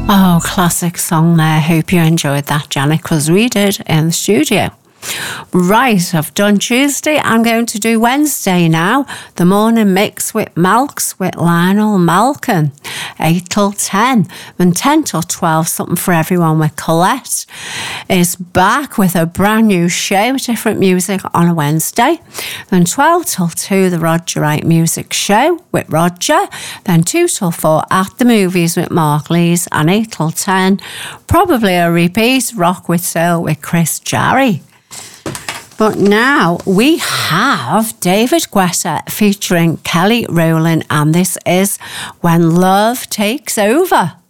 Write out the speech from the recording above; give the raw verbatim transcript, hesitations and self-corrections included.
Oh, classic song there. Hope you enjoyed that, Janet, because we did in the studio. Right, I've done Tuesday. I'm going to do Wednesday now. The morning mix with Malks with Lionel Malcolm. eight till ten. Then ten till twelve, something for everyone with Colette is back with a brand new show, different music on a Wednesday. Then twelve till two, the Roger Wright Music Show with Roger. Then two till four, At the Movies with Mark Lees. And eight till ten, probably a repeat, Rock with Soul with Chris Jarry. But now we have David Guetta featuring Kelly Rowland, and this is When Love Takes Over.